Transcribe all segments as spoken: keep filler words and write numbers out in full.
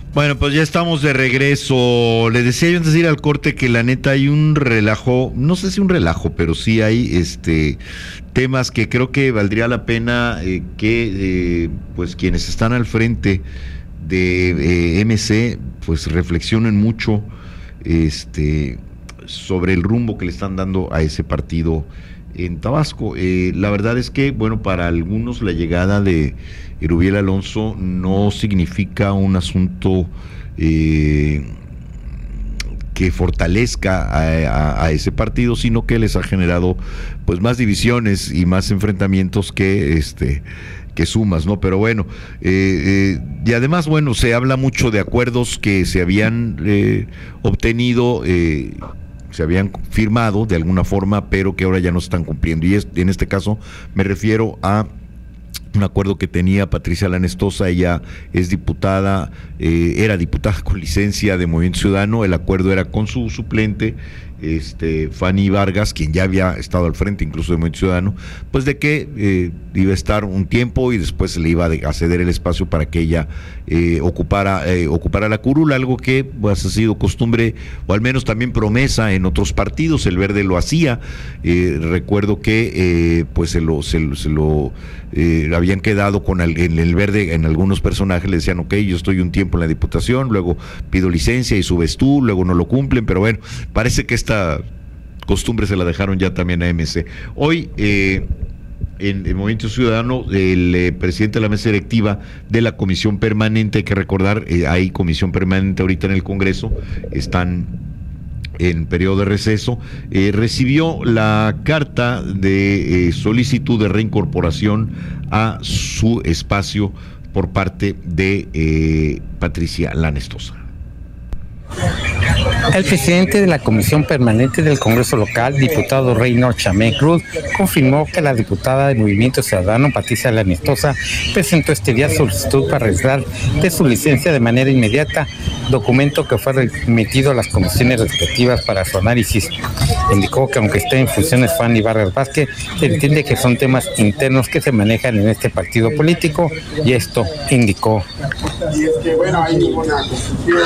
Bueno, pues ya estamos de regreso. Le decía yo antes de ir al corte que la neta hay un relajo, no sé si un relajo, pero sí hay este temas que creo que valdría la pena eh, que eh, pues quienes están al frente de eh, M C pues reflexionen mucho este sobre el rumbo que le están dando a ese partido en Tabasco. Eh, la verdad es que, bueno, para algunos la llegada de Erubiel Alonso no significa un asunto eh, que fortalezca a, a, a ese partido, sino que les ha generado pues más divisiones y más enfrentamientos que este que sumas, ¿no? Pero bueno, eh, eh, y además, bueno, se habla mucho de acuerdos que se habían eh, obtenido, eh, se habían firmado de alguna forma, pero que ahora ya no se están cumpliendo. Y es, en este caso me refiero a un acuerdo que tenía Patricia Lanestosa. Ella es diputada, eh, era diputada con licencia de Movimiento Ciudadano. El acuerdo era con su suplente, este Fanny Vargas, quien ya había estado al frente incluso de Movimiento Ciudadano, pues de que eh, iba a estar un tiempo y después se le iba a ceder el espacio para que ella eh, ocupara eh, ocupara la curul, algo que pues ha sido costumbre, o al menos también promesa en otros partidos. El Verde lo hacía, eh, recuerdo que eh, pues se lo, se, se lo eh, habían quedado con el, en el Verde, en algunos personajes le decían, ok, yo estoy un tiempo en la diputación, luego pido licencia y subes tú, luego no lo cumplen, pero bueno, parece que esta costumbre se la dejaron ya también a M C. Hoy, eh, en el Movimiento Ciudadano, el eh, presidente de la mesa directiva de la comisión permanente, hay que recordar, eh, hay comisión permanente ahorita en el Congreso, están en periodo de receso, eh, recibió la carta de eh, solicitud de reincorporación a su espacio por parte de eh, Patricia Lanestosa. El presidente de la Comisión Permanente del Congreso Local, diputado Reynor Chamé Cruz, confirmó que la diputada del Movimiento Ciudadano, Patricia Lanestosa, presentó este día solicitud para retirar de su licencia de manera inmediata, documento que fue remitido a las comisiones respectivas para su análisis. Indicó que aunque esté en funciones Fanny Vargas Vázquez, se entiende que son temas internos que se manejan en este partido político, y esto indicó. Y es que, bueno, hay ninguna confusión.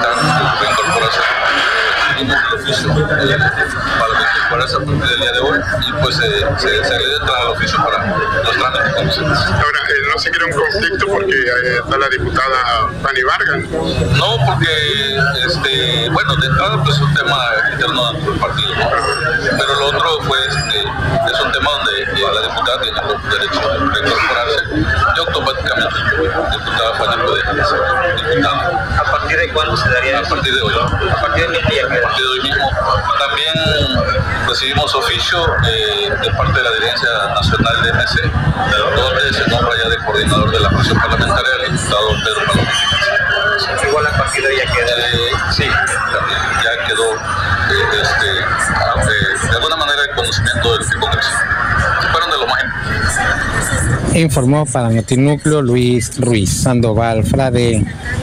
Oficio para reincorporarse a partir del día de hoy, y pues eh, se, se le entra al oficio para los trámites conducentes. Ahora, eh, no se crea un conflicto porque eh, está la diputada Fanny Vargas. No, porque, este, bueno, de entrada pues es un tema interno del partido, ¿no? Pero lo otro fue, este, es un tema donde eh, la diputada tiene el derecho de reincorporarse y automáticamente la diputada Fanny puede ser diputada. ¿A partir de cuándo se daría? A partir de hoy. A partir de mi día. A partir de hoy mismo. También recibimos oficio eh, de parte de la Dirigencia Nacional de M C, donde se nombra ya de coordinador de la fracción parlamentaria el diputado Pedro Palomino. Igual a partir de hoy ya queda. Eh, sí, también ya quedó eh, este, eh, de alguna manera el conocimiento del Congreso. Fueron de lo más importante. Informó para Notinúcleo Luis Ruiz Sandoval Frade.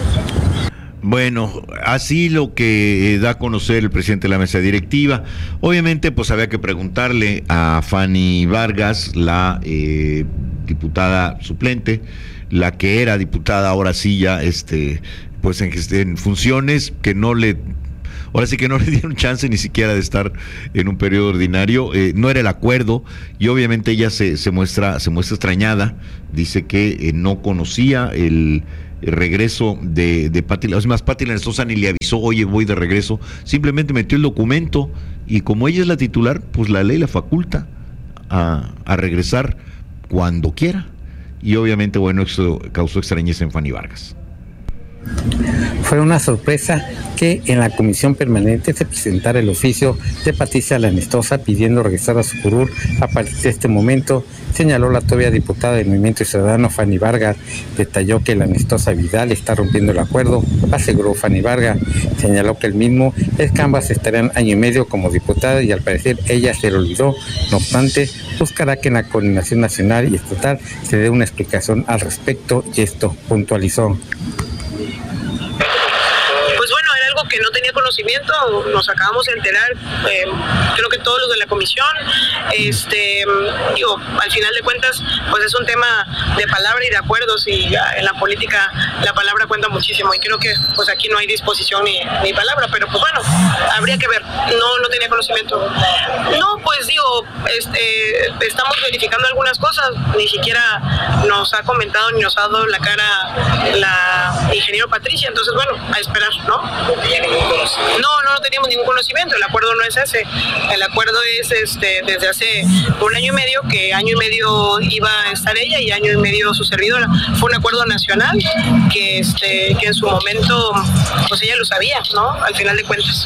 Bueno, así lo que da a conocer el presidente de la mesa directiva. Obviamente, pues había que preguntarle a Fanny Vargas, la eh, diputada suplente, la que era diputada, ahora sí ya, este, pues en, en funciones, que no le, ahora sí que no le dieron chance ni siquiera de estar en un periodo ordinario. Eh, no era el acuerdo, y obviamente ella se, se muestra, se muestra extrañada. Dice que eh, no conocía el El regreso de, de Pati, es más, Pati Lanestosa ni le avisó, oye, voy de regreso, simplemente metió el documento, y como ella es la titular, pues la ley la faculta a, a regresar cuando quiera, y obviamente, bueno, eso causó extrañeza en Fanny Vargas. Fue una sorpresa que en la comisión permanente se presentara el oficio de Patricia Lanestosa pidiendo regresar a su curul a partir de este momento, señaló la todavía diputada del Movimiento Ciudadano Fanny Vargas. Detalló que Lanestosa Vidal está rompiendo el acuerdo, aseguró Fanny Vargas. Señaló que el mismo es que ambas estarán año y medio como diputada, y al parecer ella se le olvidó. No obstante, buscará que en la coordinación nacional y estatal se dé una explicación al respecto, y esto puntualizó. que no tenía conocimiento, nos acabamos de enterar, eh, creo que todos los de la comisión, este, digo, al final de cuentas, pues es un tema de palabra y de acuerdos, y en la política la palabra cuenta muchísimo, y creo que pues aquí no hay disposición ni, ni palabra, pero pues bueno, habría que ver, no, no tenía conocimiento. No, pues digo, este, estamos verificando algunas cosas, ni siquiera nos ha comentado ni nos ha dado la cara la ingeniero Patricia, entonces bueno, a esperar, ¿no? No tenía ningún conocimiento. No, no, no teníamos ningún conocimiento, el acuerdo no es ese, el acuerdo es este desde hace un año y medio, que año y medio iba a estar ella y año y medio su servidora. Fue un acuerdo nacional que este que en su momento pues ella lo sabía, ¿no? Al final de cuentas.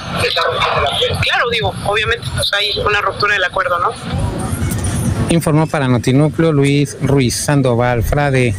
Claro, digo, obviamente pues hay una ruptura del acuerdo, ¿no? Informó para Notinúcleo Luis Ruiz Sandoval Frade.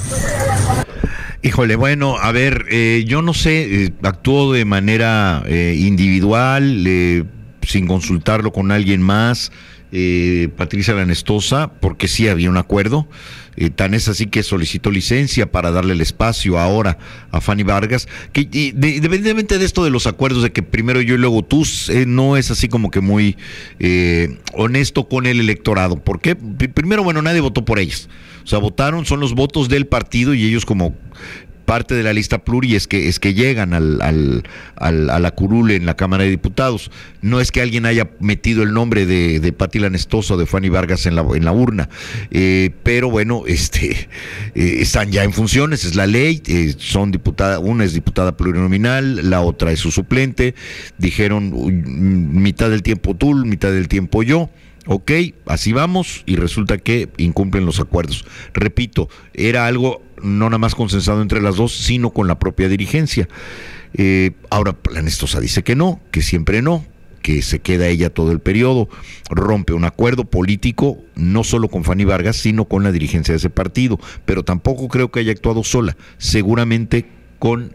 Híjole, bueno, a ver, eh, yo no sé, eh, actuó de manera eh, individual, eh, sin consultarlo con alguien más, eh, Patricia Lanestosa, porque sí había un acuerdo, eh, tan es así que solicitó licencia para darle el espacio ahora a Fanny Vargas, que y de, independientemente de esto de los acuerdos, de que primero yo y luego tú, eh, no es así como que muy eh, honesto con el electorado. ¿Por qué? P- primero, bueno, nadie votó por ellas. O sea, votaron, son los votos del partido, y ellos como parte de la lista pluri es que es que llegan al, al, al, a la curul en la Cámara de Diputados. No es que alguien haya metido el nombre de, de Pati Lanestosa o de Fanny Vargas en la, en la urna, eh, pero bueno, este eh, están ya en funciones, es la ley, eh, son diputada, una es diputada plurinominal, la otra es su suplente, dijeron mitad del tiempo tú, mitad del tiempo yo. Ok, así vamos, y resulta que incumplen los acuerdos. Repito, era algo no nada más consensado entre las dos, sino con la propia dirigencia. Eh, ahora Lanestosa dice que no, que siempre no, que se queda ella todo el periodo, rompe un acuerdo político, no solo con Fanny Vargas, sino con la dirigencia de ese partido, pero tampoco creo que haya actuado sola, seguramente con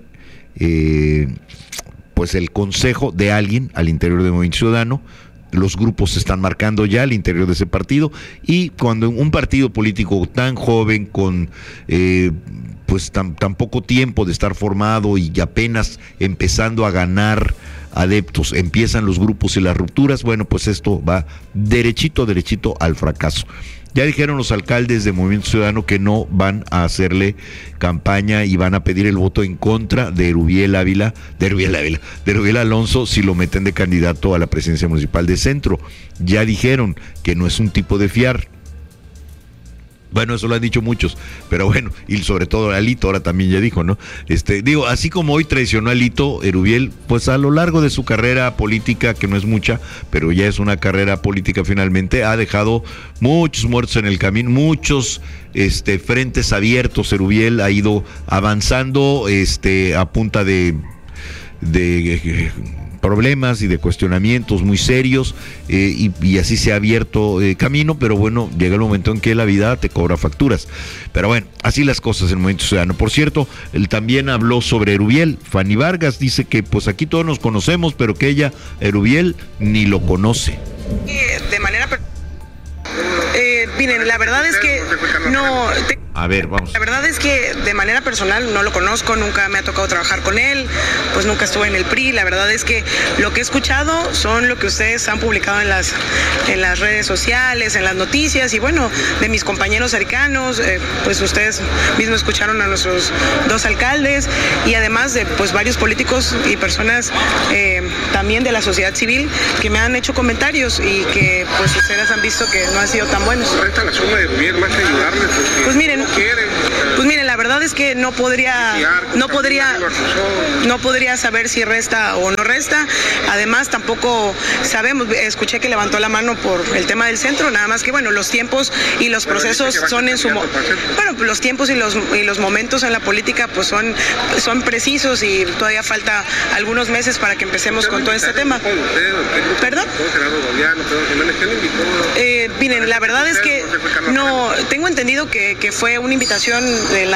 eh, pues el consejo de alguien al interior del Movimiento Ciudadano. Los grupos se están marcando ya al interior de ese partido, y cuando un partido político tan joven, con eh, pues tan, tan poco tiempo de estar formado y apenas empezando a ganar adeptos, empiezan los grupos y las rupturas, bueno, pues esto va derechito, derechito al fracaso. Ya dijeron los alcaldes de Movimiento Ciudadano que no van a hacerle campaña y van a pedir el voto en contra de Erubiel Ávila, de Erubiel Ávila, de Erubiel Alonso, si lo meten de candidato a la presidencia municipal de Centro. Ya dijeron que no es un tipo de fiar. Bueno, eso lo han dicho muchos, pero bueno, y sobre todo Alito ahora también ya dijo, ¿no? Este, digo, así como hoy traicionó a Alito, Erubiel, pues a lo largo de su carrera política, que no es mucha, pero ya es una carrera política finalmente, ha dejado muchos muertos en el camino, muchos este, frentes abiertos. Erubiel ha ido avanzando este, a punta de... de problemas y de cuestionamientos muy serios, eh, y, y así se ha abierto eh, camino, pero bueno, llega el momento en que la vida te cobra facturas. Pero bueno, así las cosas en el Movimiento Ciudadano. Por cierto, él también habló sobre Erubiel. Fanny Vargas dice que pues aquí todos nos conocemos, pero que ella, Erubiel, ni lo conoce. De manera... Eh, miren, la verdad es que no... Te... A ver, vamos. La verdad es que de manera personal no lo conozco, nunca me ha tocado trabajar con él, pues nunca estuve en el P R I. La verdad es que lo que he escuchado son lo que ustedes han publicado en las, en las redes sociales, en las noticias, y bueno, de mis compañeros cercanos, eh, pues ustedes mismos escucharon a nuestros dos alcaldes, y además de pues varios políticos y personas eh, también de la sociedad civil que me han hecho comentarios y que pues ustedes han visto que no han sido tan buenos. ¿Resta la suma de Erubiel más que ayudarles? Pues miren, pues miren, la verdad es que no podría, no podría, no podría saber si resta o no resta. Además, tampoco sabemos. Escuché que levantó la mano por el tema del centro, nada más que bueno, los tiempos y los procesos son en su, bueno, los tiempos y los y los momentos en la política pues son son precisos, y todavía falta algunos meses para que empecemos con todo este tema. ¿Perdón? Eh, miren, la verdad es que no tengo entendido que, que fue una invitación de la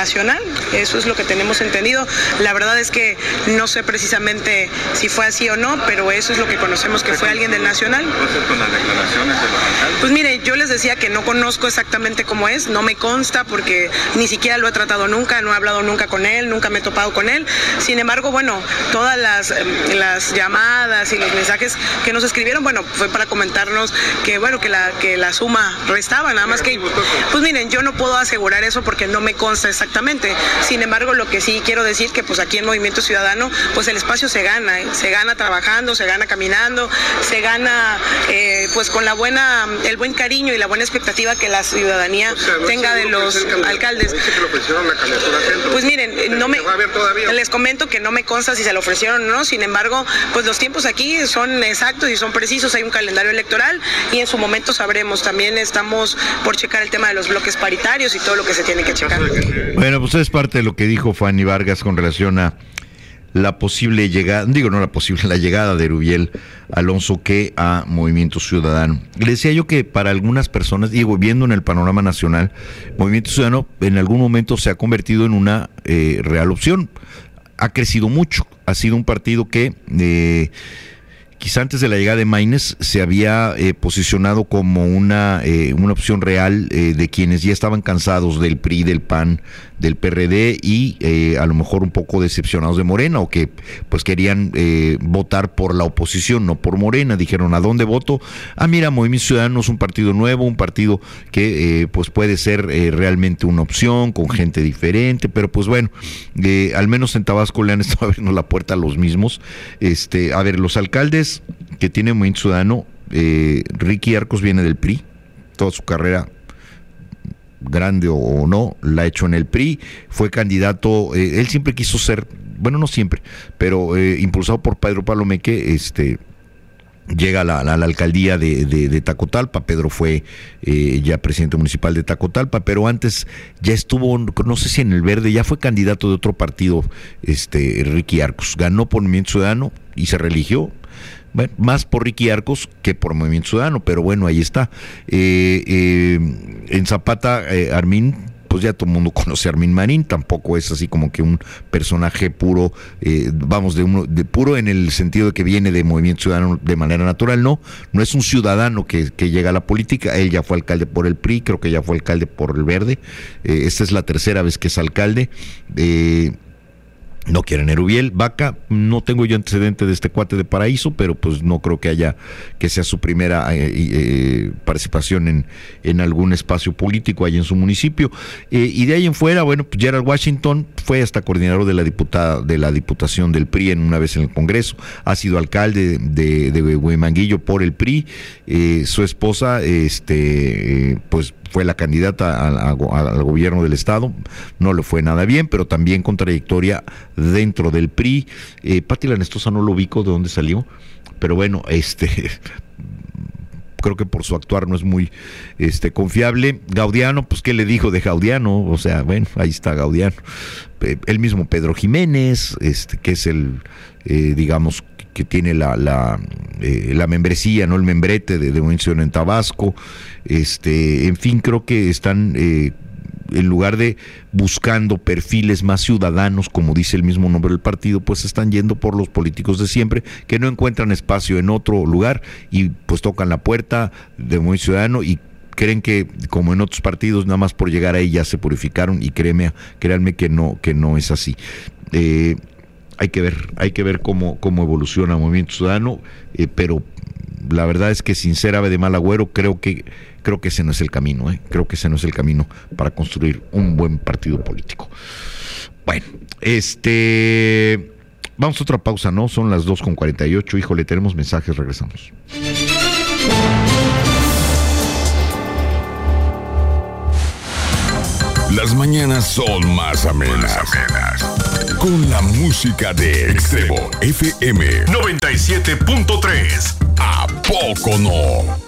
nacional, eso es lo que tenemos entendido. La verdad es que no sé precisamente si fue así o no, pero eso es lo que conocemos que fue alguien del nacional. ¿Qué pasa con las declaraciones de los alcaldes? Pues mire, yo les decía que no conozco exactamente cómo es, no me consta porque ni siquiera lo he tratado nunca, no he hablado nunca con él, nunca me he topado con él. Sin embargo, bueno, todas las, las llamadas y los mensajes que nos escribieron, bueno, fue para comentarnos que, bueno, que la, que la suma restaba, nada más que, pues miren, yo no puedo asegurar eso porque no me consta exactamente. Sin embargo, lo que sí quiero decir que pues aquí en Movimiento Ciudadano, pues el espacio se gana, ¿eh? Se gana trabajando, se gana caminando, se gana eh, pues con la buena, el buen cariño y la buena expectativa que la ciudadanía o sea, no tenga de los alcaldes. Dice que le ofrecieron la candidatura centro. Pues miren, no me, les comento que no me consta si se lo ofrecieron o no, sin embargo, pues los tiempos aquí son exactos y son precisos, hay un calendario electoral y en su momento sabremos. También estamos por checar el tema de los bloques paritarios y todo lo que se tiene que checar. Bueno, pues es parte de lo que dijo Fanny Vargas con relación a la posible llegada, digo no la posible, la llegada de Erubiel Alonso que a Movimiento Ciudadano. Le decía yo que para algunas personas, digo, viendo en el panorama nacional, Movimiento Ciudadano en algún momento se ha convertido en una eh, real opción. Ha crecido mucho, ha sido un partido que eh, quizá antes de la llegada de Maínez se había eh, posicionado como una, eh, una opción real eh, de quienes ya estaban cansados del P R I, del P A N, del P R D y eh, a lo mejor un poco decepcionados de Morena o que pues querían eh, votar por la oposición, no por Morena. Dijeron, ¿a dónde voto? Ah, mira, Movimiento Ciudadano es un partido nuevo, un partido que eh, pues puede ser eh, realmente una opción con gente diferente, pero pues bueno, eh, al menos en Tabasco le han estado abriendo la puerta a los mismos. Este, a ver, los alcaldes que tiene Movimiento Ciudadano, eh, Ricky Arcos viene del P R I, toda su carrera grande o no, la ha hecho en el P R I, fue candidato, eh, él siempre quiso ser, bueno, no siempre, pero eh, impulsado por Pedro Palomeque, este, llega a la, a la alcaldía de, de, de Tacotalpa. Pedro fue eh, ya presidente municipal de Tacotalpa, pero antes ya estuvo, no sé si en el Verde, ya fue candidato de otro partido, este, Ricky Arcos, ganó por Movimiento Ciudadano y se religió. Bueno, más por Ricky Arcos que por Movimiento Ciudadano, pero bueno, ahí está. Eh, eh, en Zapata, eh, Armin, pues ya todo el mundo conoce a Armin Marín, tampoco es así como que un personaje puro, eh, vamos, de uno, de puro en el sentido de que viene de Movimiento Ciudadano de manera natural, no, no es un ciudadano que, que llega a la política. Él ya fue alcalde por el P R I, creo que ya fue alcalde por el Verde, eh, esta es la tercera vez que es alcalde. eh, No quieren Erubiel. Vaca, no tengo yo antecedente de este cuate de Paraíso, pero pues no creo que haya, que sea su primera eh, eh, participación en, en algún espacio político ahí en su municipio. Eh, y de ahí en fuera, bueno, pues Gerald Washington fue hasta coordinador de la diputada, de la diputación del P R I en una vez en el Congreso, ha sido alcalde de, de, de Huemanguillo por el P R I, eh, su esposa, este, eh, pues fue la candidata a, a, a, al gobierno del estado, no le fue nada bien, pero también con trayectoria dentro del P R I. eh, Pati Lanestosa no lo ubico de dónde salió, pero bueno, este creo que por su actuar no es muy este confiable. Gaudiano, pues qué le dijo de Gaudiano, o sea, bueno, ahí está Gaudiano. Eh, el mismo Pedro Jiménez, este que es el, eh, digamos, que tiene la la, eh, la membresía, no el membrete de, de Movimiento en Tabasco. Este, en fin, creo que están eh, en lugar de buscando perfiles más ciudadanos, como dice el mismo nombre del partido, pues están yendo por los políticos de siempre, que no encuentran espacio en otro lugar y pues tocan la puerta de Movimiento Ciudadano y creen que, como en otros partidos, nada más por llegar ahí ya se purificaron, y créeme, créanme que no, que no es así. Eh, hay que ver, hay que ver cómo, cómo evoluciona Movimiento Ciudadano, eh, pero la verdad es que sin ser ave de mal agüero, creo que creo que ese no es el camino, ¿eh? creo que ese no es el camino para construir un buen partido político. Bueno, este vamos a otra pausa, ¿no? Son las dos con cuarenta y ocho, híjole, tenemos mensajes, regresamos. Las mañanas son más amenas, más amenas. Con la música de Extremo F M noventa y siete punto tres. ¿A poco no?